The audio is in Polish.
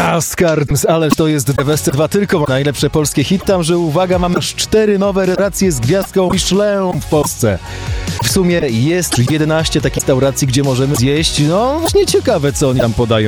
Laskar, ale to jest Westy 2 tylko najlepsze polskie hit. Tam, że uwaga, mamy aż 4 nowe restauracje z gwiazdką Michelin w Polsce. W sumie jest 11 takich restauracji, gdzie możemy zjeść. No właśnie ciekawe, co oni tam podają.